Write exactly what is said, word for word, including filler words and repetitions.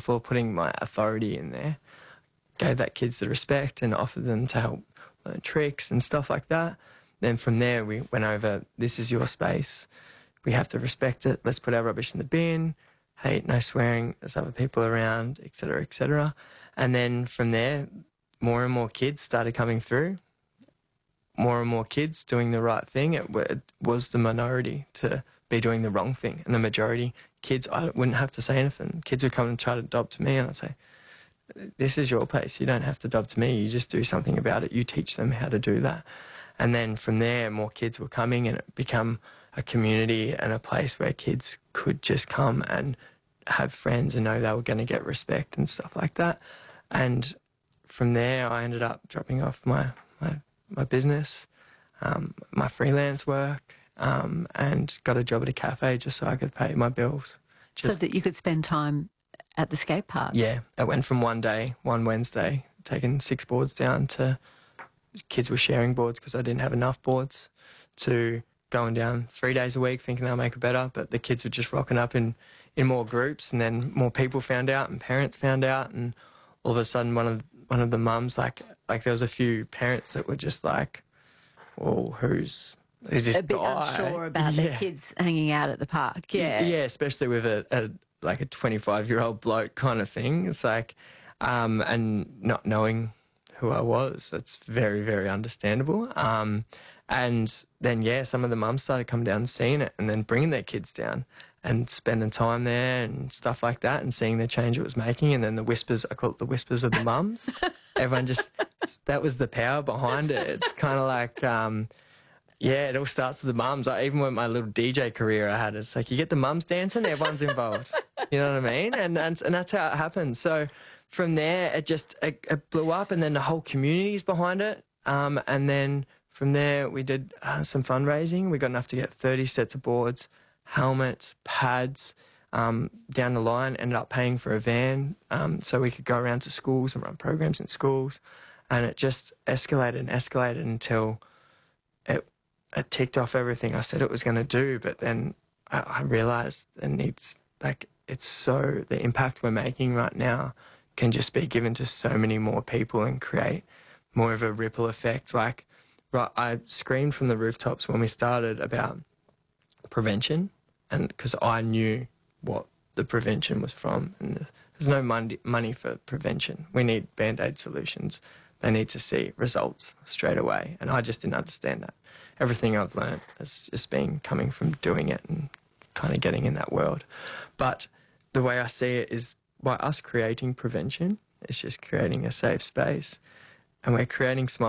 before putting my authority in there, gave that kids the respect and offered them to help learn tricks and stuff like that. Then from there, we went over, this is your space. We have to respect it. Let's put our rubbish in the bin. Hey, no swearing. There's other people around, et cetera, et cetera. And then from there, more and more kids started coming through. More and more kids doing the right thing. It, it was the minority to be doing the wrong thing. And the majority, kids, I wouldn't have to say anything. Kids would come and try to dob to me and I'd say, this is your place. You don't have to dob to me. You just do something about it. You teach them how to do that. And then from there, more kids were coming and it became a community and a place where kids could just come and have friends and know they were going to get respect and stuff like that. And from there, I ended up dropping off my, my, my business, um, my freelance work, um, and got a job at a cafe just so I could pay my bills. Just, so that you could spend time at the skate park? Yeah. I went from one day, one Wednesday, taking six boards down to kids were sharing boards because I didn't have enough boards, to going down three days a week thinking they'll make it better, but the kids were just rocking up in, in more groups, and then more people found out and parents found out, and all of a sudden one of one of the mums, like like there was a few parents that were just like, well, who's, who's this a bit guy? unsure about yeah. their kids hanging out at the park. Yeah. Yeah, especially with a, a like a twenty-five-year-old bloke kind of thing. It's like, um, and not knowing who I was, that's very, very understandable. Um, and then, yeah, some of the mums started coming down and seeing it and then bringing their kids down and spending time there and stuff like that and seeing the change it was making. And then the whispers, I call it the whispers of the mums. Everyone just, that was the power behind it. It's kind of like, um, yeah, it all starts with the mums. I, even with my little D J career I had, it's like you get the mums dancing, everyone's involved. You know what I mean? And, and, and that's how it happens. So from there, it just it, it blew up, and then the whole community's behind it. Um, and then from there, we did uh, some fundraising. We got enough to get thirty sets of boards, helmets, pads. Um, down the line, ended up paying for a van um, so we could go around to schools and run programs in schools. And it just escalated and escalated until it, it ticked off everything I said it was going to do. But then I, I realised it needs, like, it's so, the impact we're making right now can just be given to so many more people and create more of a ripple effect. Like, right, I screamed from the rooftops when we started about prevention, and because I knew what the prevention was from, and there's, there's no money, money for prevention. We need Band-Aid solutions. They need to see results straight away, and I just didn't understand that. Everything I've learned has just been coming from doing it and kind of getting in that world. But the way I see it is, by us creating prevention, it's just creating a safe space, and we're creating smart